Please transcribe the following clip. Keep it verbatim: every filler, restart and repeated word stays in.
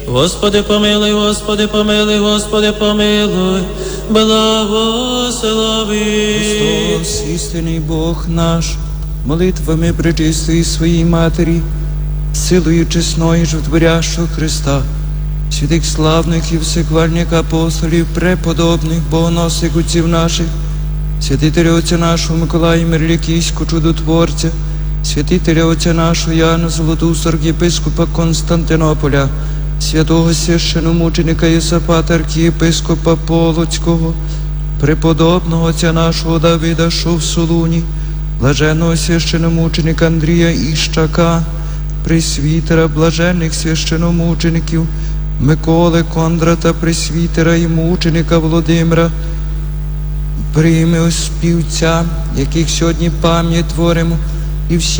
Господи помилуй, Господи помилуй, Господи помилуй, благослови. Христос, істинний Бог наш, молитвами пречистої своїй Матері, силою чесної животворящого Христа, святих славних і всехвальних апостолів, преподобних, богоносних отців наших, святителя Отця нашого Миколая Мирлікійського чудотворця, святителя Отця нашого Яна Золотоуста, архієпископа Константинополя, святого священомученика Єсафата, архієпископа Полоцького, преподобного Отця нашого Давида, що в Солуні, блаженного священомученика Андрія Іщака, пресвітера, блаженних священомучеників Миколи, Кондрата, пресвітера і мученика Володимира, прийми співця, яких сьогодні пам'ять творимо, і всі